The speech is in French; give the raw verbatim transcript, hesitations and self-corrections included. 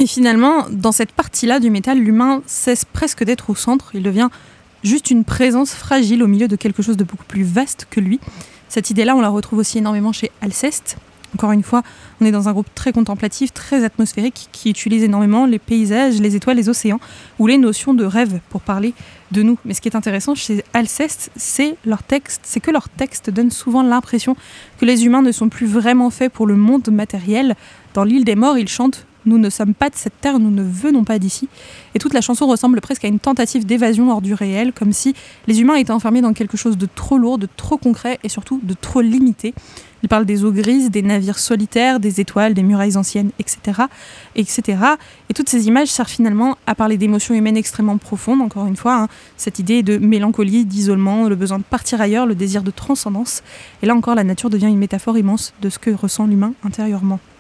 Et finalement, dans cette partie-là du métal, l'humain cesse presque d'être au centre. Il devient juste une présence fragile au milieu de quelque chose de beaucoup plus vaste que lui. Cette idée-là, on la retrouve aussi énormément chez Alceste. Encore une fois, on est dans un groupe très contemplatif, très atmosphérique, qui utilise énormément les paysages, les étoiles, les océans, ou les notions de rêve pour parler de nous. Mais ce qui est intéressant chez Alceste, c'est leur texte, c'est que leurs textes donnent souvent l'impression que les humains ne sont plus vraiment faits pour le monde matériel. Dans l'île des morts, ils chantent « Nous ne sommes pas de cette terre, nous ne venons pas d'ici ». Et toute la chanson ressemble presque à une tentative d'évasion hors du réel, comme si les humains étaient enfermés dans quelque chose de trop lourd, de trop concret et surtout de trop limité. Il parle des eaux grises, des navires solitaires, des étoiles, des murailles anciennes, et cetera, et cetera. Et toutes ces images servent finalement à parler d'émotions humaines extrêmement profondes, encore une fois, hein, cette idée de mélancolie, d'isolement, le besoin de partir ailleurs, le désir de transcendance. Et là encore, la nature devient une métaphore immense de ce que ressent l'humain intérieurement.